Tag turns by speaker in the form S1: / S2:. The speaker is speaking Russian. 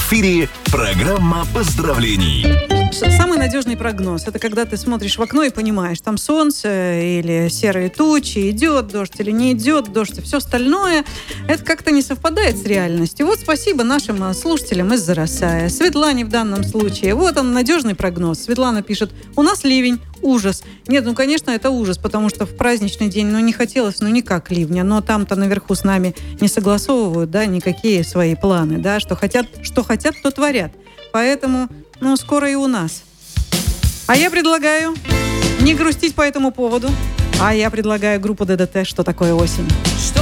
S1: эфире программа поздравлений.
S2: Самый надежный прогноз – это когда ты смотришь в окно и понимаешь, там солнце или серые тучи, идет дождь или не идет дождь, и все остальное, это как-то не совпадает с реальностью. Вот спасибо нашим слушателям из Заросая. Светлане в данном случае. Вот он, надежный прогноз. Светлана пишет: у нас ливень, ужас. Нет, ну, конечно, это ужас, потому что в праздничный день, не хотелось, никак ливня, но там-то наверху с нами не согласовывают, да, никакие свои планы, да, что хотят, то творят. Поэтому, скоро и у нас. А я предлагаю не грустить по этому поводу, а я предлагаю группу ДДТ «Что такое осень».